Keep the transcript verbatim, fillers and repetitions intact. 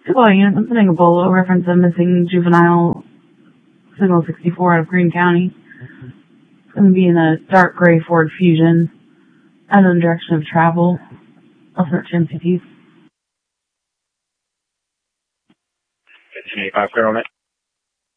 Well, unit, I'm sending a bolo reference a missing juvenile signal sixty-four out of Greene County. It's going to be in a dark gray Ford Fusion. Out in the direction of travel. I'll search M C Ts. fifteen eighty-five, clear on it.